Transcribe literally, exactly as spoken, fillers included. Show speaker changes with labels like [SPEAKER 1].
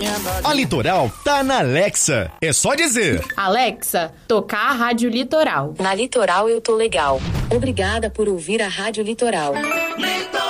[SPEAKER 1] A Litoral tá na Alexa. É só dizer:
[SPEAKER 2] Alexa, tocar a Rádio Litoral.
[SPEAKER 3] Na Litoral eu tô legal. Obrigada por ouvir a Rádio Litoral.
[SPEAKER 4] Litoral.